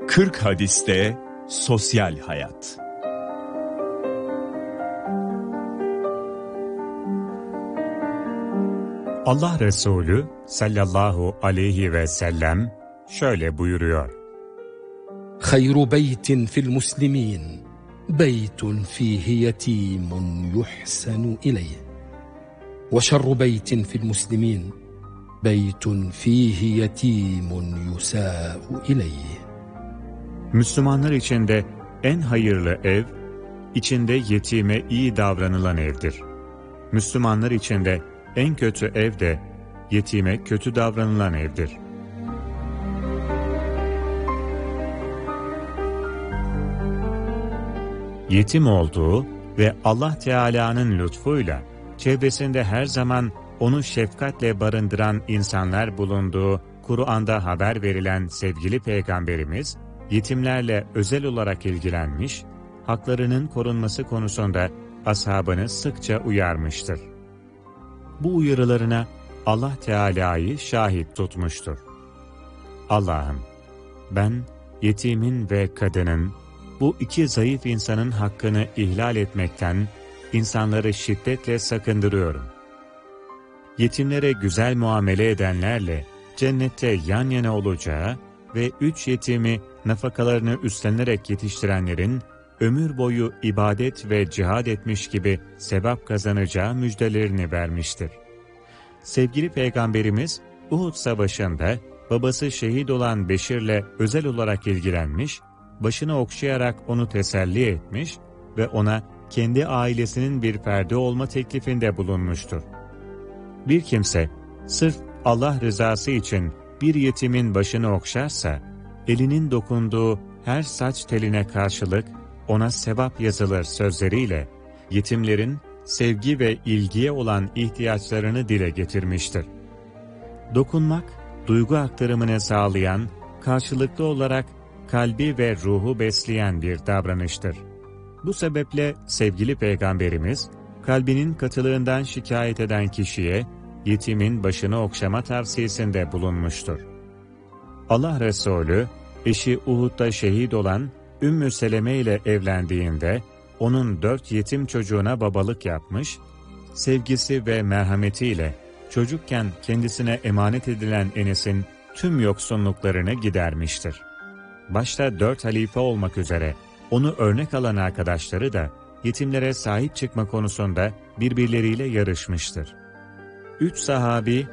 40 hadiste sosyal hayat. Allah Resulü sallallahu aleyhi ve sellem şöyle buyuruyor: Hayru beytin fil muslimin beytun fihi yetimun yuhsanu ileyh ve şerru beytin fil muslimin beytun fihi yetimun yusâ'u ileyh. Müslümanlar içinde en hayırlı ev, içinde yetime iyi davranılan evdir. Müslümanlar içinde en kötü ev de yetime kötü davranılan evdir. Yetim olduğu ve Allah Teala'nın lütfuyla çevresinde her zaman onu şefkatle barındıran insanlar bulunduğu Kur'an'da haber verilen sevgili Peygamberimiz, yetimlerle özel olarak ilgilenmiş, haklarının korunması konusunda ashabını sıkça uyarmıştır. Bu uyarılarına Allah Teala'yı şahit tutmuştur. Allah'ım, ben yetimin ve kadının, bu iki zayıf insanın hakkını ihlal etmekten insanları şiddetle sakındırıyorum. Yetimlere güzel muamele edenlerle cennette yan yana olacağı ve 3 yetimi nafakalarını üstlenerek yetiştirenlerin ömür boyu ibadet ve cihad etmiş gibi sevap kazanacağı müjdelerini vermiştir. Sevgili Peygamberimiz Uhud Savaşı'nda babası şehit olan Beşir'le özel olarak ilgilenmiş, başını okşayarak onu teselli etmiş ve ona kendi ailesinin bir ferdi olma teklifinde bulunmuştur. Bir kimse sırf Allah rızası için bir yetimin başını okşarsa, elinin dokunduğu her saç teline karşılık ona sevap yazılır sözleriyle yetimlerin sevgi ve ilgiye olan ihtiyaçlarını dile getirmiştir. Dokunmak, duygu aktarımını sağlayan, karşılıklı olarak kalbi ve ruhu besleyen bir davranıştır. Bu sebeple sevgili Peygamberimiz, kalbinin katılığından şikayet eden kişiye yetimin başını okşama tavsiyesinde bulunmuştur. Allah Resulü, eşi Uhud'da şehit olan Ümmü Seleme ile evlendiğinde onun 4 yetim çocuğuna babalık yapmış, sevgisi ve merhametiyle çocukken kendisine emanet edilen Enes'in tüm yoksunluklarını gidermiştir. Başta 4 halife olmak üzere onu örnek alan arkadaşları da yetimlere sahip çıkma konusunda birbirleriyle yarışmıştır. 3 sahabi